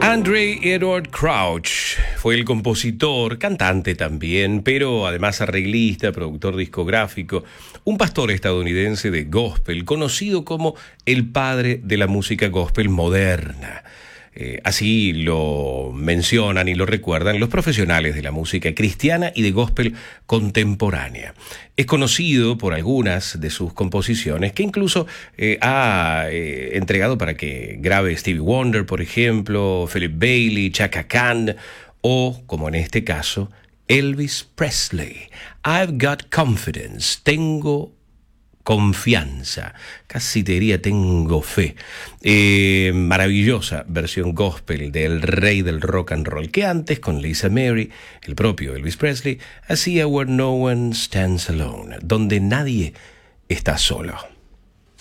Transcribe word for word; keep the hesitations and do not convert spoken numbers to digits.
Andre Edward Crouch fue el compositor, cantante también, pero además arreglista, productor discográfico, un pastor estadounidense de gospel, conocido como el padre de la música gospel moderna. Eh, así lo mencionan y lo recuerdan los profesionales de la música cristiana y de gospel contemporánea. Es conocido por algunas de sus composiciones que incluso eh, ha eh, entregado para que grabe Stevie Wonder, por ejemplo, Philip Bailey, Chaka Khan o, como en este caso, Elvis Presley. I've got confidence, tengo confianza, casi te diría tengo fe. Eh, maravillosa versión gospel del rey del rock and roll que antes con Lisa Mary, el propio Elvis Presley, hacía Where No One Stands Alone, donde nadie está solo.